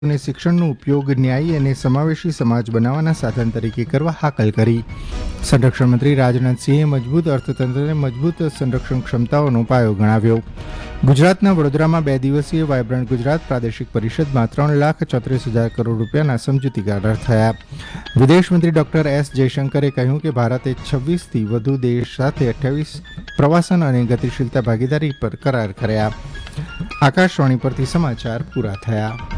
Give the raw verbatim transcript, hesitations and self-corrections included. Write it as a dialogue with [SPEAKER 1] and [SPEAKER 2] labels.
[SPEAKER 1] અને શિક્ષણનો ઉપયોગ ન્યાયી અને સમાવેશી સમાજ બનાવવાના સાધન તરીકે કરવા હાકલ કરી. સંરક્ષણ મંત્રી રાજનાથસિંહે મજબૂત અર્થતંત્રને મજબૂત સંરક્ષણ ક્ષમતાઓનો પાયો ગણાવ્યો. ગુજરાતના વડોદરામાં બે દિવસીય વાયબ્રન્ટ ગુજરાત પ્રાદેશિક પરિષદમાં ત્રણ લાખ ચોત્રીસ હજાર કરોડ રૂપિયાના સમજૂતી કરાર થયા. વિદેશમંત્રી ડોક્ટર એસ જયશંકરે કહ્યું કે ભારતે છવ્વીસથી વધુ દેશ સાથે અઠ્યાવીસ પ્રવાસન અને ગતિશીલતા ભાગીદારી પર કરાર કર્યા. આકાશવાણી પરથી સમાચાર પૂરા થયા.